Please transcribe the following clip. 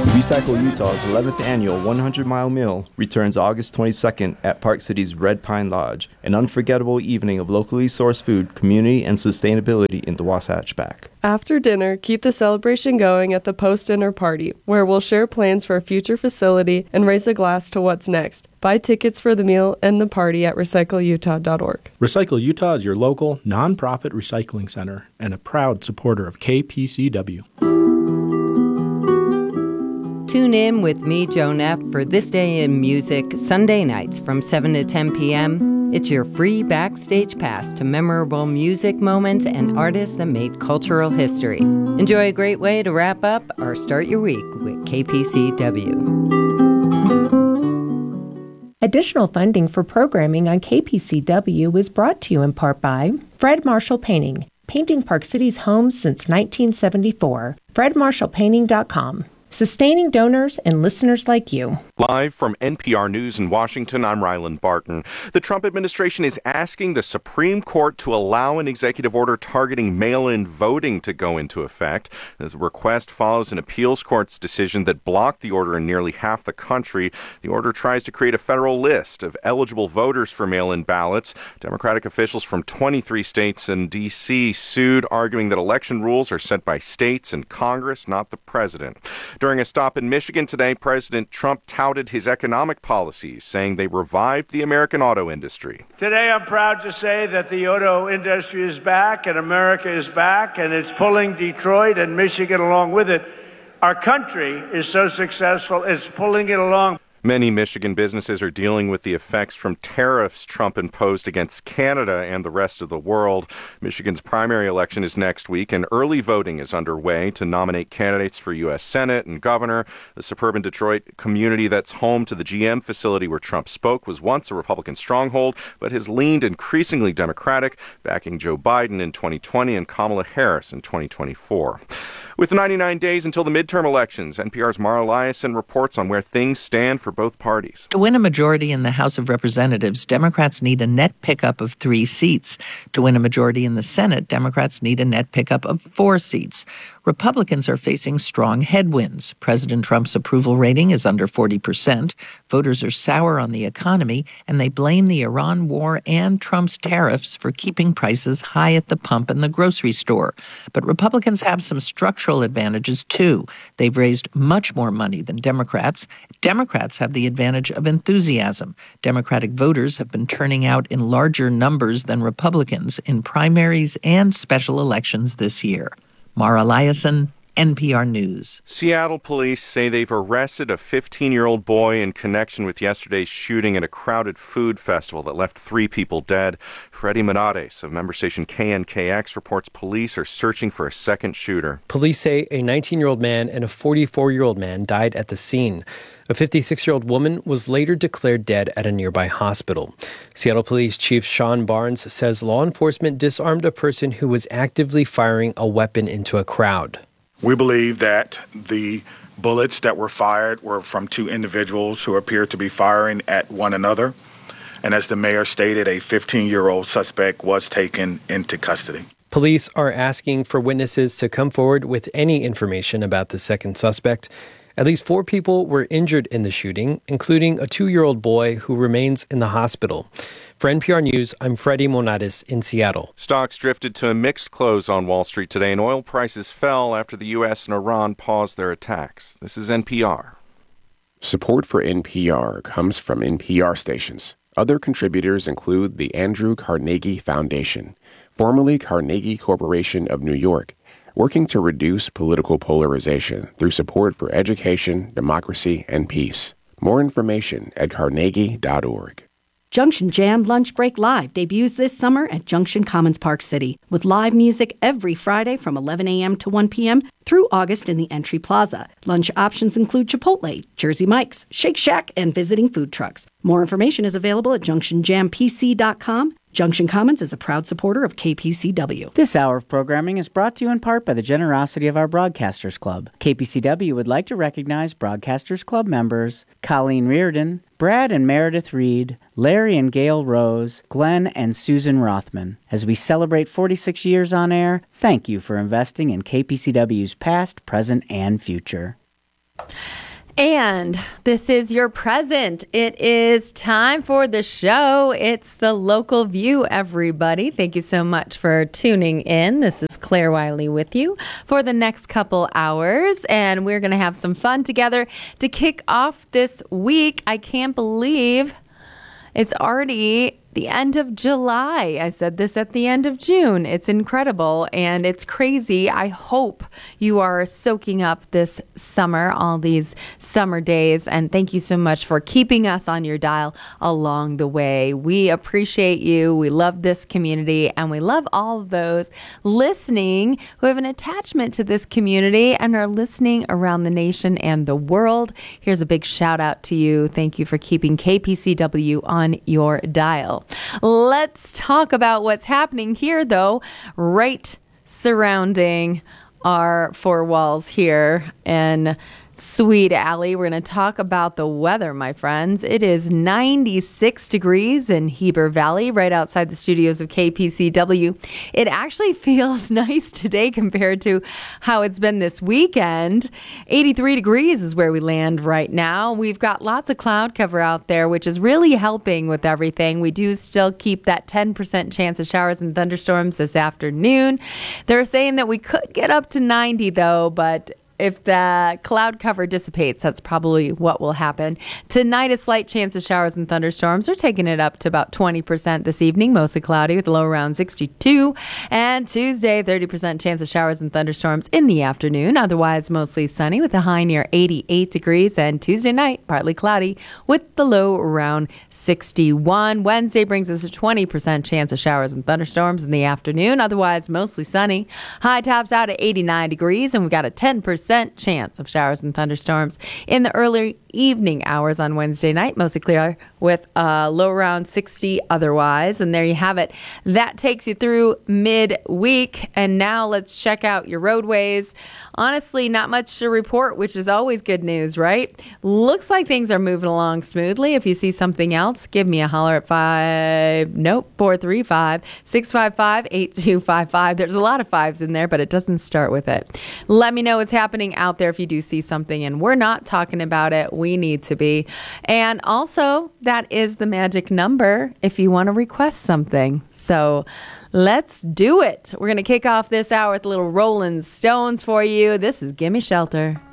Recycle Utah's 11th annual 100-mile meal returns August 22nd at Park City's Red Pine Lodge, an unforgettable evening of locally sourced food, community, and sustainability in the Wasatch Back. After dinner, keep the celebration going at the post-dinner party, where we'll share plans for a future facility and raise a glass to what's next. Buy tickets for the meal and the party at recycleutah.org. Recycle Utah is your local, nonprofit recycling center and a proud supporter of KPCW. Tune in with me, Joan F., for This Day in Music, Sunday nights from 7 to 10 p.m. It's your free backstage pass to memorable music moments and artists that made cultural history. Enjoy a great way to wrap up or start your week with KPCW. Additional funding for programming on KPCW is brought to you in part by Fred Marshall Painting, painting Park City's homes since 1974. FredMarshallPainting.com. Sustaining donors and listeners like you. Live from NPR News in Washington, I'm Ryland Barton. The Trump administration is asking the Supreme Court to allow an executive order targeting mail-in voting to go into effect. The request follows an appeals court's decision that blocked the order in nearly half the country. The order tries to create a federal list of eligible voters for mail-in ballots. Democratic officials from 23 states and D.C. sued, arguing that election rules are set by states and Congress, not the president. During a stop in Michigan today, President Trump touted his economic policies, saying they revived the American auto industry. Today, I'm proud to say that the auto industry is back and America is back, and it's pulling Detroit and Michigan along with it. Our country is so successful, it's pulling it along. Many Michigan businesses are dealing with the effects from tariffs Trump imposed against Canada and the rest of the world. Michigan's primary election is next week, and early voting is underway to nominate candidates for U.S. Senate and governor. The suburban Detroit community that's home to the GM facility where Trump spoke was once a Republican stronghold, but has leaned increasingly Democratic, backing Joe Biden in 2020 and Kamala Harris in 2024. With 99 days until the midterm elections, NPR's Mara Liasson reports on where things stand for both parties. To win a majority in the House of Representatives, Democrats need a net pickup of 3 seats. To win a majority in the Senate, Democrats need a net pickup of 4 seats. Republicans are facing strong headwinds. President Trump's approval rating is under 40%. Voters are sour on the economy, and they blame the Iran war and Trump's tariffs for keeping prices high at the pump and the grocery store. But Republicans have some structural advantages, too. They've raised much more money than Democrats. Democrats have the advantage of enthusiasm. Democratic voters have been turning out in larger numbers than Republicans in primaries and special elections this year. Mara Liasson, NPR News. Seattle police say they've arrested a 15-year-old boy in connection with yesterday's shooting at a crowded food festival that left 3 people dead. Freddie Menares of member station KNKX reports police are searching for a second shooter. Police say a 19-year-old man and a 44-year-old man died at the scene. A 56-year-old woman was later declared dead at a nearby hospital. Seattle Police Chief Sean Barnes says law enforcement disarmed a person who was actively firing a weapon into a crowd. We believe that the bullets that were fired were from 2 individuals who appeared to be firing at one another. And as the mayor stated, a 15-year-old suspect was taken into custody. Police are asking for witnesses to come forward with any information about the second suspect. At least 4 people were injured in the shooting, including a 2-year-old boy who remains in the hospital. For NPR News, I'm Freddie Monatis in Seattle. Stocks drifted to a mixed close on Wall Street today, and oil prices fell after the U.S. and Iran paused their attacks. This is NPR. Support for NPR comes from NPR stations. Other contributors include the Andrew Carnegie Foundation, formerly Carnegie Corporation of New York, working to reduce political polarization through support for education, democracy, and peace. More information at carnegie.org. Junction Jam Lunch Break Live debuts this summer at Junction Commons Park City with live music every Friday from 11 a.m. to 1 p.m. through August in the Entry Plaza. Lunch options include Chipotle, Jersey Mike's, Shake Shack, and visiting food trucks. More information is available at junctionjampc.com. Junction Commons is a proud supporter of KPCW. This hour of programming is brought to you in part by the generosity of our Broadcasters Club. KPCW would like to recognize Broadcasters Club members Colleen Reardon, Brad and Meredith Reed, Larry and Gail Rose, Glenn and Susan Rothman. As we celebrate 46 years on air, thank you for investing in KPCW's past, present, and future. And this is your present. It is time for the show. It's the Local View, everybody. Thank you so much for tuning in. This is Claire Wiley with you for the next couple hours, and we're going to have some fun together to kick off this week. I can't believe it's already the end of July. I said this at the end of June. It's incredible and it's crazy. I hope you are soaking up this summer, all these summer days. And thank you so much for keeping us on your dial along the way. We appreciate you. We love this community and we love all of those listening who have an attachment to this community and are listening around the nation and the world. Here's a big shout out to you. Thank you for keeping KPCW on your dial. Let's talk about what's happening here, though, right surrounding our four walls here in Sweet Alley. We're going to talk about the weather, my friends. It is 96 degrees in Heber Valley, right outside the studios of KPCW. It actually feels nice today compared to how it's been this weekend. 83 degrees is where we land right now. We've got lots of cloud cover out there, which is really helping with everything. We do still keep that 10% chance of showers and thunderstorms this afternoon. They're saying that we could get up to 90, though, but if the cloud cover dissipates, that's probably what will happen. Tonight, a slight chance of showers and thunderstorms. We're taking it up to about 20% this evening, mostly cloudy with a low around 62. And Tuesday, 30% chance of showers and thunderstorms in the afternoon. Otherwise, mostly sunny with a high near 88 degrees. And Tuesday night, partly cloudy with the low around 61. Wednesday brings us a 20% chance of showers and thunderstorms in the afternoon. Otherwise, mostly sunny. High tops out at 89 degrees. And we've got a 10% chance of showers and thunderstorms in the early evening hours on Wednesday night. Mostly clear with a low around 60 otherwise. And there you have it. That takes you through midweek. And now let's check out your roadways. Honestly, not much to report, which is always good news, right? Looks like things are moving along smoothly. If you see something else, give me a holler at 435-655-8255. There's a lot of fives in there, but it doesn't start with it. Let me know what's happening out there if you do see something and we're not talking about it. We need to be. And also, that is the magic number if you want to request something. So let's do it. We're going to kick off this hour with a little Rolling Stones for you. This is Gimme Shelter.